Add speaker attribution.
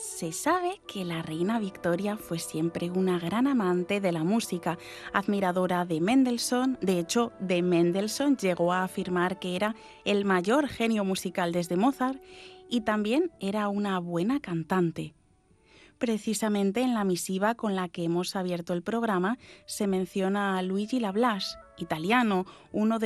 Speaker 1: Se sabe que la reina Victoria fue siempre una gran amante de la música, admiradora de Mendelssohn. De hecho, de Mendelssohn llegó a afirmar que era el mayor genio musical desde Mozart y también era una buena cantante. Precisamente en la misiva con la que hemos abierto el programa se menciona a Luigi Lablache, italiano, uno de